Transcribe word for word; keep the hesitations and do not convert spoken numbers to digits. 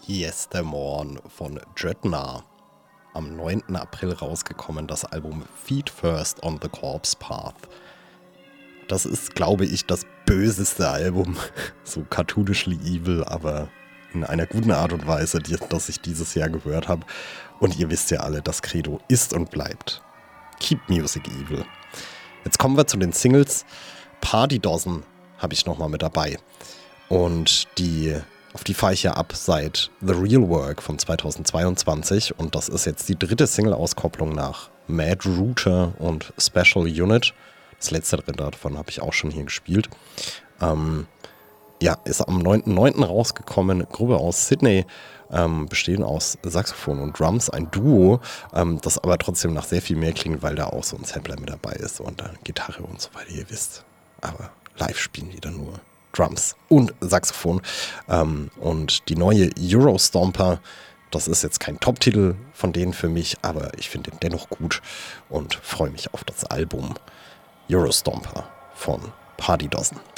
Yestermorn von Drednar. Am neunten April rausgekommen, das Album Feet First on the Corpse Path. Das ist, glaube ich, das böseste Album. So cartoonishly evil, aber in einer guten Art und Weise, die, das ich dieses Jahr gehört habe. Und ihr wisst ja alle, das Credo ist und bleibt Keep Music Evil. Jetzt kommen wir zu den Singles. Party Dozen habe ich nochmal mit dabei. Und die, auf die fahre ich ja ab seit The Real Work von zweitausendzweiundzwanzig. Und das ist jetzt die dritte Single-Auskopplung nach Mad Router und Special Unit. Das letzte davon habe ich auch schon hier gespielt. Ähm, ja, ist am neunten neunten rausgekommen. Gruppe aus Sydney, ähm, bestehen aus Saxophon und Drums, ein Duo, ähm, das aber trotzdem nach sehr viel mehr klingt, weil da auch so ein Sampler mit dabei ist und dann Gitarre und so weiter, ihr wisst. Aber live spielen die dann nur Drums und Saxophon. Ähm, und die neue Eurostomper, das ist jetzt kein Top-Titel von denen für mich, aber ich finde ihn dennoch gut und freue mich auf das Album Eurostomper von Party Dozen.